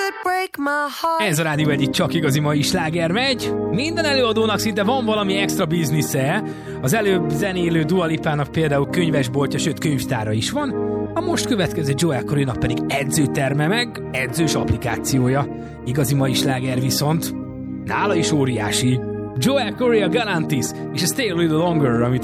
Ez a Rádió Egyik csak igazi mai sláger megy. Minden előadónak szinte van valami extra biznisze. Az előbb zenélő Dua Lipának például könyvesboltja, sőt könyvtára is van. A most következő Joel Corrynak pedig edzőterme meg edzős applikációja. Igazi mai sláger viszont nála is óriási. Joel Corry, a Galantis és a Stay a Little Longer, amit